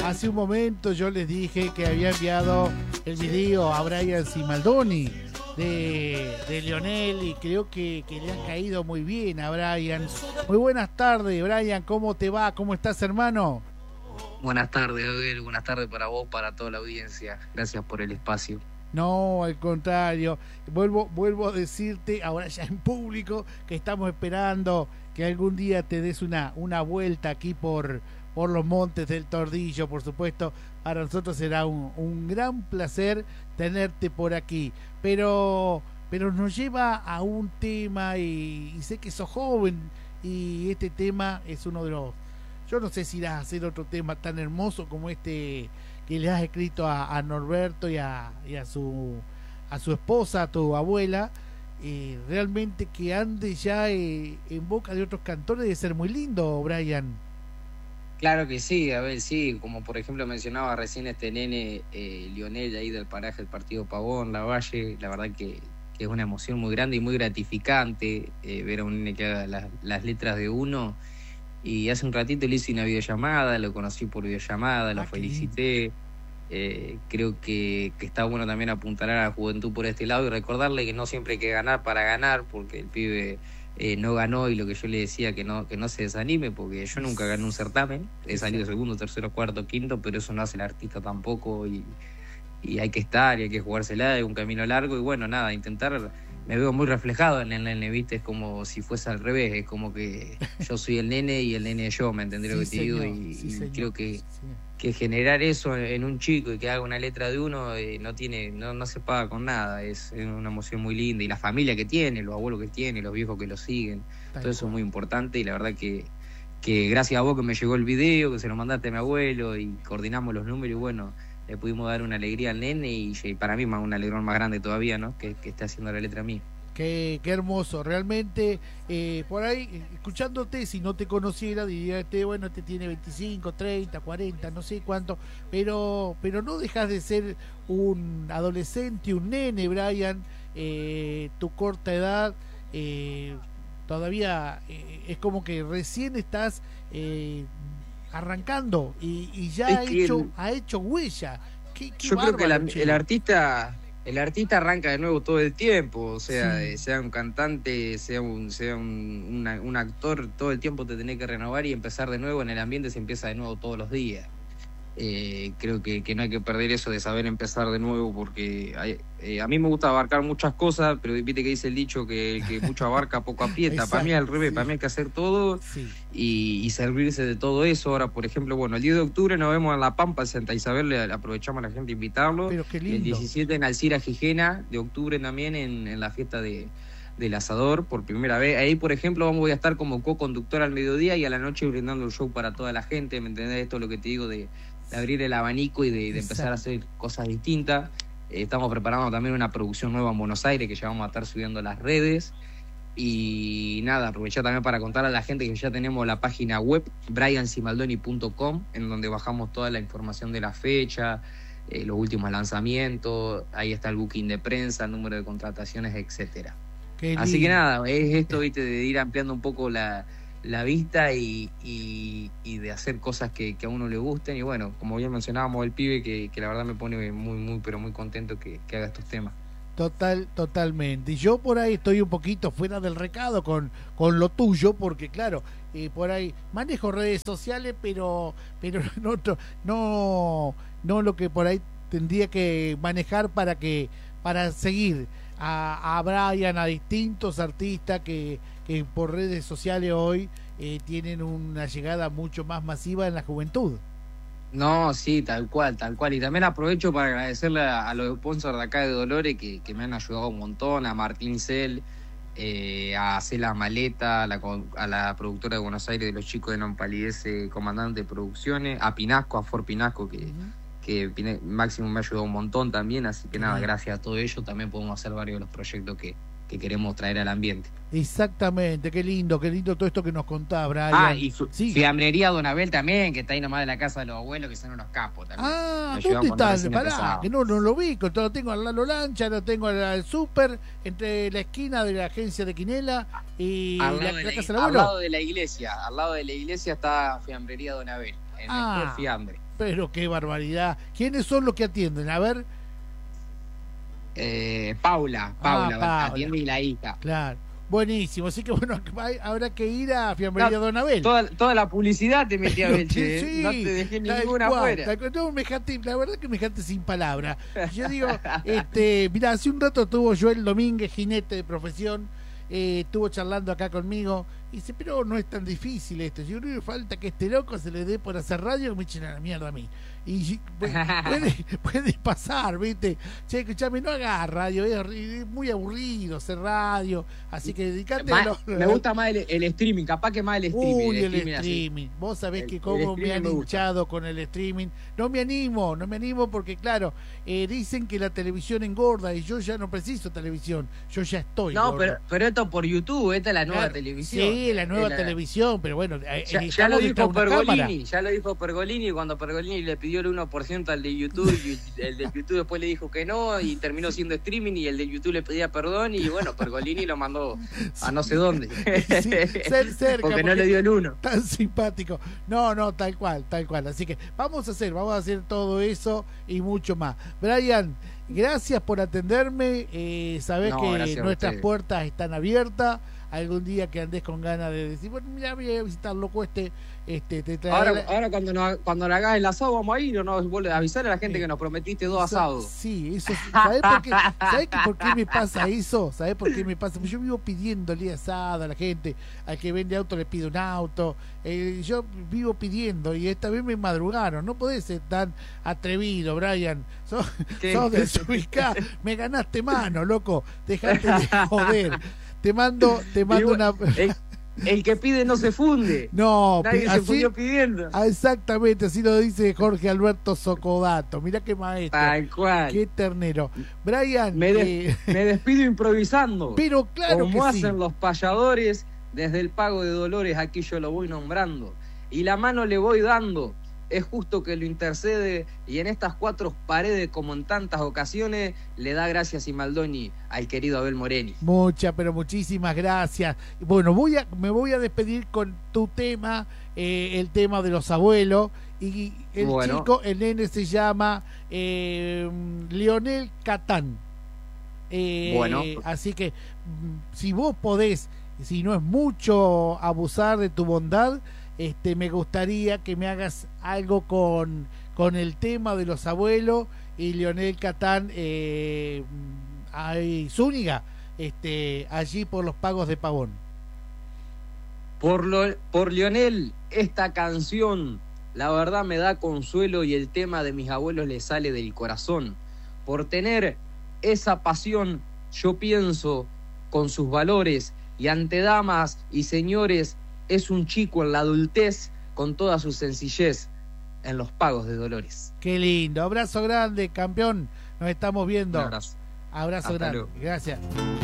Hace un momento yo les dije que había enviado el video a Brian Simaldoni de Lionel y creo que le han caído muy bien a Brian. Muy buenas tardes, Brian, ¿cómo te va? ¿Cómo estás, hermano? Buenas tardes, Gabriel. Buenas tardes para vos, para toda la audiencia. Gracias por el espacio. No, al contrario. Vuelvo a decirte, ahora ya en público, que estamos esperando que algún día te des una vuelta aquí por los montes del Tordillo, por supuesto. Para nosotros será un gran placer tenerte por aquí. Pero nos lleva a un tema y sé que sos joven y este tema es uno de los... Yo no sé si irás a hacer otro tema tan hermoso como este que le has escrito a Norberto y a su esposa, a tu abuela. Realmente que ande ya en boca de otros cantores debe ser muy lindo, Brian. Claro que sí, a ver, sí, como por ejemplo mencionaba recién este nene Lionel ahí del paraje del Partido Pavón, La Valle. La verdad que es una emoción muy grande y muy gratificante ver a un nene que haga las letras de uno. Y hace un ratito le hice una videollamada, lo conocí por videollamada, lo felicité. Creo que está bueno también apuntar a la juventud por este lado y recordarle que no siempre hay que ganar para ganar, porque el pibe no ganó, y lo que yo le decía, que no se desanime, porque yo nunca gané un certamen, he salido segundo, tercero, cuarto, quinto, pero eso no hace el artista tampoco, y hay que estar y hay que jugársela, es un camino largo, y bueno, nada, intentar. Me veo muy reflejado en el nene, ¿viste? Es como si fuese al revés, es como que yo soy el nene y el nene es yo, ¿me entendés lo que te digo? Y creo que generar eso en un chico y que haga una letra de uno no se paga con nada, es una emoción muy linda, y la familia que tiene, los abuelos que tiene, los viejos que lo siguen, todo eso es muy importante, y la verdad que gracias a vos que me llegó el video, que se lo mandaste a mi abuelo y coordinamos los números, y bueno, le pudimos dar una alegría al nene y para mí un alegrón más grande todavía, ¿no? Que esté haciendo la letra mía. Qué hermoso, realmente. Por ahí, escuchándote, si no te conociera, diría, bueno, este tiene 25, 30, 40, no sé cuánto, pero no dejas de ser un adolescente, un nene, Brian. Tu corta edad todavía es como que recién estás arrancando y ya ha hecho huella. Yo creo que el artista arranca de nuevo todo el tiempo, o sea, sí. Sea un cantante, sea un actor, todo el tiempo te tenés que renovar y empezar de nuevo. En el ambiente se empieza de nuevo todos los días. Creo que no hay que perder eso de saber empezar de nuevo, porque a mí me gusta abarcar muchas cosas, pero viste que dice el dicho que mucho abarca poco aprieta. Para mí es al revés, sí. Para mí hay que hacer todo, sí. y servirse de todo eso. Ahora, por ejemplo, bueno, el 10 de octubre nos vemos en La Pampa, en Santa Isabel, le aprovechamos a la gente a invitarlo. Pero qué lindo. El 17 en Alcira Gijena, de octubre también en la fiesta del asador, por primera vez. Ahí, por ejemplo, voy a estar como co-conductor al mediodía y a la noche brindando el show para toda la gente, ¿me entendés? Esto es lo que te digo de abrir el abanico y de empezar a hacer cosas distintas. Estamos preparando también una producción nueva en Buenos Aires que ya vamos a estar subiendo a las redes. Y nada, aprovechar también para contar a la gente que ya tenemos la página web briansimaldoni.com, en donde bajamos toda la información de la fecha, los últimos lanzamientos. Ahí está el booking de prensa, el número de contrataciones, etcétera. Así que nada, es esto, viste, de ir ampliando un poco la vista y de hacer cosas que a uno le gusten. Y bueno, como bien mencionábamos, el pibe que la verdad me pone muy pero muy contento que haga estos temas. Totalmente. Y yo por ahí estoy un poquito fuera del recado con lo tuyo, porque claro, por ahí manejo redes sociales, pero no lo que por ahí tendría que manejar para seguir a Brian, a distintos artistas que por redes sociales hoy tienen una llegada mucho más masiva en la juventud. No, sí, tal cual. Y también aprovecho para agradecerle a los sponsors de acá de Dolores que me han ayudado un montón, a Martín Cel, a Cela Maleta, a la productora de Buenos Aires de los chicos de Non Palidece, comandante de producciones, a Pinasco, a For Pinasco, que Máximo me ha ayudado un montón también, así que nada, gracias a todo ello también podemos hacer varios de los proyectos que queremos traer al ambiente. Exactamente, qué lindo todo esto que nos contás, Brian. Y Fiambrería Don Abel también, que está ahí nomás de la casa de los abuelos, que son unos capos también. ¿Dónde están? Pará, que no lo vi, lo tengo al Lalo Lancha, lo tengo al Super, entre la esquina de la agencia de Quinela y la casa del abuelo. Al lado de la iglesia está Fiambrería Don Abel, en el Fiambre. Pero qué barbaridad. ¿Quiénes son los que atienden? A ver. Paula, atiende y la hija. Claro. Buenísimo, así que bueno, habrá que ir a Fiambrería Don Abel. Toda la publicidad te metí a ver, sí, no te dejé ninguna afuera. No, la verdad que me dejaste sin palabra. Yo digo, mirá, hace un rato estuvo Joel Domínguez, jinete de profesión, estuvo charlando acá conmigo, y dice, pero no es tan difícil esto, yo creo que falta que este loco se le dé por hacer radio, que me echen a la mierda a mí. Y puede pasar, ¿viste? Che, escuchame, no hagas radio, es muy aburrido hacer radio, así que dedicate me gusta más el streaming, capaz que más el streaming. Uy, el streaming. Vos sabés que cómo me han hinchado con el streaming. No me animo porque claro, dicen que la televisión engorda y yo ya no preciso televisión, yo ya estoy. No, pero esto por YouTube, esta es la nueva televisión. Sí, la nueva televisión, pero bueno, ya lo dijo Pergolini, cuando Pergolini le pidió el 1% al de YouTube, y el de YouTube después le dijo que no, y terminó siendo streaming, y el de YouTube le pedía perdón, y bueno, Pergolini lo mandó a no sé dónde. Sí, cerca, porque no le dio el 1. Tan simpático. No, tal cual. Así que vamos a hacer todo eso y mucho más. Brian, gracias por atenderme. Sabés que nuestras puertas están abiertas. Algún día que andes con ganas de decir, bueno, mira, voy a visitar loco te traeré. Ahora cuando le hagas el asado vamos a ir, o no, avisar a la gente que nos prometiste 2 asados. Sí, eso. ¿Sabés por qué me pasa eso? ¿Sabés por qué me pasa? Yo vivo pidiéndole asado a la gente, al que vende auto le pido un auto, yo vivo pidiendo, y esta vez me madrugaron. No podés ser tan atrevido, Brian. Sos desubicado. Me ganaste mano, loco. Dejate de joder. Te mando una... El que pide no se funde. No, nadie se fundió pidiendo. Exactamente, así lo dice Jorge Alberto Socodato. Mirá qué maestro. Tal cual. Qué ternero. Brian. Me despido improvisando. Pero claro como que hacen los payadores, desde el pago de dolores aquí yo lo voy nombrando. Y la mano le voy dando. Es justo que lo intercede, y en estas 4 paredes, como en tantas ocasiones, le da gracias y Maldoni al querido Abel Moreni. Muchísimas gracias. Bueno, me voy a despedir con tu tema, el tema de los abuelos, y el nene se llama Lionel Catán. Así que si vos podés, si no es mucho abusar de tu bondad, me gustaría que me hagas algo con el tema de los abuelos y Lionel Catán, Zúñiga, allí por los pagos de Pavón. Por Lionel, esta canción, la verdad me da consuelo, y el tema de mis abuelos le sale del corazón. Por tener esa pasión, yo pienso con sus valores, y ante damas y señores, es un chico en la adultez con toda su sencillez en los pagos de dolores. Qué lindo. Abrazo grande, campeón. Nos estamos viendo. Un abrazo. Abrazo grande. Luego. Gracias.